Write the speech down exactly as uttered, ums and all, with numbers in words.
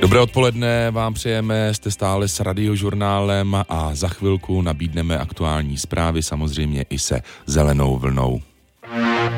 Dobré odpoledne vám přejeme, jste stále s Radiožurnálem a za chvilku nabídneme aktuální zprávy, samozřejmě i se zelenou vlnou.